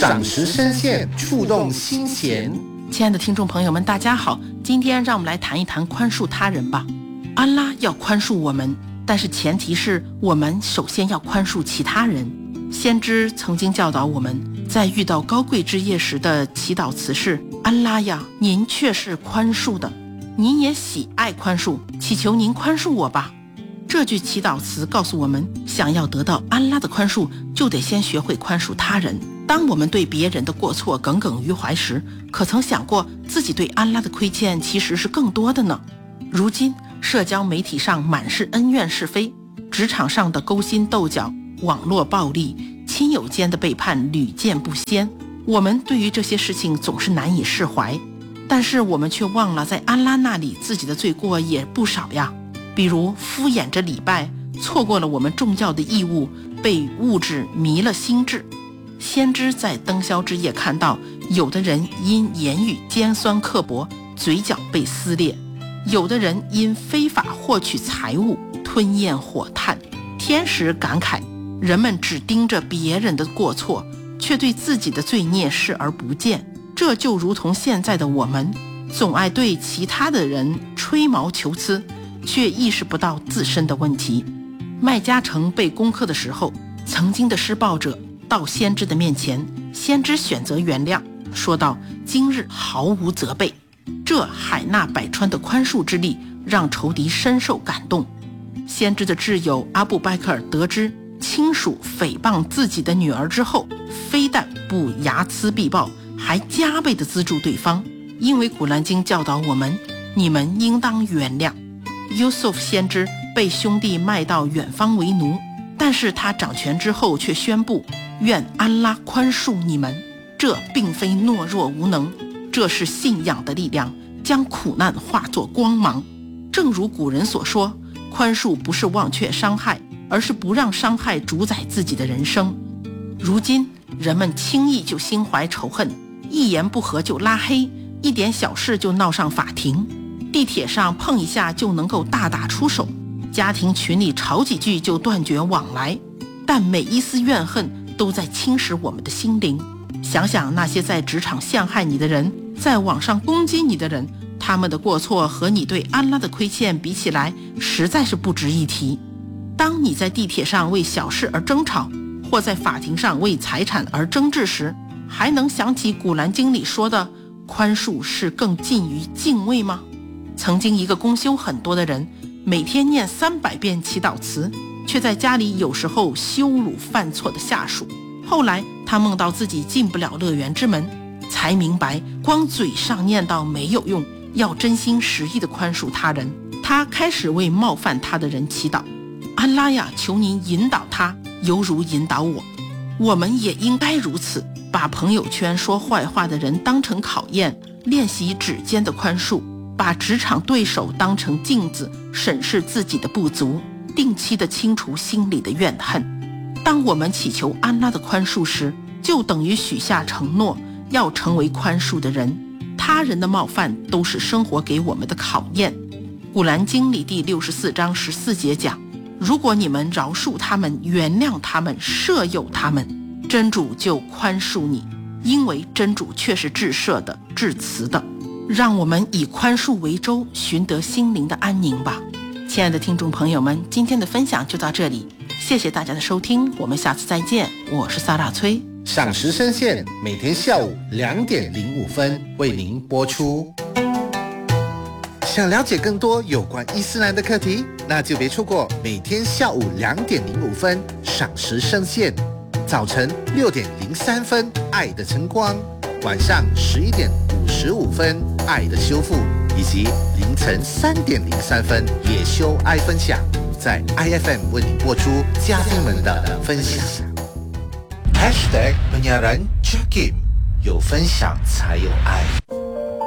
赏识深陷，触动心弦。 亲爱的听众朋友们，大家好，今天让我们来谈一谈宽恕他人吧。安拉要宽恕我们，但是前提是我们首先要宽恕其他人。先知曾经教导我们，在遇到高贵之夜时的祈祷词是：安拉呀，您却是宽恕的，您也喜爱宽恕，祈求您宽恕我吧。这句祈祷词告诉我们，想要得到安拉的宽恕，就得先学会宽恕他人。当我们对别人的过错耿耿于怀时，可曾想过自己对安拉的亏欠其实是更多的呢？如今社交媒体上满是恩怨是非，职场上的勾心斗角，网络暴力，亲友间的背叛屡见不鲜。我们对于这些事情总是难以释怀，但是我们却忘了在安拉那里自己的罪过也不少呀。比如敷衍着礼拜，错过了我们重要的义务，被物质迷了心智。先知在灯宵之夜看到，有的人因言语尖酸刻薄，嘴角被撕裂；有的人因非法获取财物，吞咽火炭。天使感慨，人们只盯着别人的过错，却对自己的罪孽视而不见。这就如同现在的我们，总爱对其他的人吹毛求疵，却意识不到自身的问题。麦加城被攻克的时候，曾经的施暴者到先知的面前，先知选择原谅，说道：今日毫无责备。这海纳百川的宽恕之力让仇敌深受感动。先知的挚友阿布拜克尔得知亲属诽谤自己的女儿之后，非但不睚眦必报，还加倍的资助对方。因为古兰经教导我们，你们应当原谅。Yusuf 先知被兄弟卖到远方为奴，但是他掌权之后却宣布，愿安拉宽恕你们。这并非懦弱无能，这是信仰的力量，将苦难化作光芒。正如古人所说，宽恕不是忘却伤害，而是不让伤害主宰自己的人生。如今人们轻易就心怀仇恨，一言不合就拉黑，一点小事就闹上法庭，地铁上碰一下就能够大打出手，家庭群里吵几句就断绝往来。但每一丝怨恨都在侵蚀我们的心灵。想想那些在职场陷害你的人，在网上攻击你的人，他们的过错和你对安拉的亏欠比起来，实在是不值一提。当你在地铁上为小事而争吵，或在法庭上为财产而争执时，还能想起古兰经里说的宽恕是更近于敬畏吗？曾经一个公修很多的人，每天念300遍祈祷词，却在家里有时候羞辱犯错的下属。后来他梦到自己进不了乐园之门，才明白光嘴上念叨没有用，要真心实意的宽恕他人。他开始为冒犯他的人祈祷：安拉呀，求您引导他，犹如引导我。我们也应该如此，把朋友圈说坏话的人当成考验，练习指尖的宽恕；把职场对手当成镜子，审视自己的不足，定期的清除心里的怨恨。当我们祈求安拉的宽恕时，就等于许下承诺，要成为宽恕的人。他人的冒犯都是生活给我们的考验。古兰经里第64章14节讲：如果你们饶恕他们，原谅他们，赦宥他们，真主就宽恕你，因为真主却是至赦的，至慈的。让我们以宽恕为舟，寻得心灵的安宁吧。亲爱的听众朋友们，今天的分享就到这里，谢谢大家的收听，我们下次再见。我是萨拉崔。 赏识深陷，每天下午2点05分为您播出。想了解更多有关伊斯兰的课题，那就别错过每天下午2点05分赏识深陷，早晨6点03分爱的晨光，晚上11点55分爱的修复，以及凌晨3点03分也修爱分享，在 IFM 为您播出嘉宾们的分享。#penyiaran Jakim， 有分享才有爱。